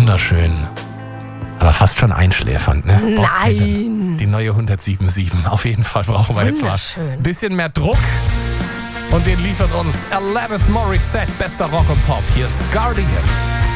wunderschön. Aber fast schon einschläfernd, ne? Nein. Die neue 107.7. Auf jeden Fall brauchen wir jetzt mal ein bisschen mehr Druck. Und den liefert uns Alanis Morissette, bester Rock und Pop. Hier ist Guardian.